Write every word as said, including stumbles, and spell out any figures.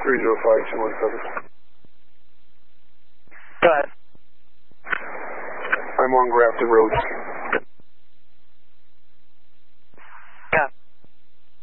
three zero five two one seven. Go ahead. I'm on Grafton Road.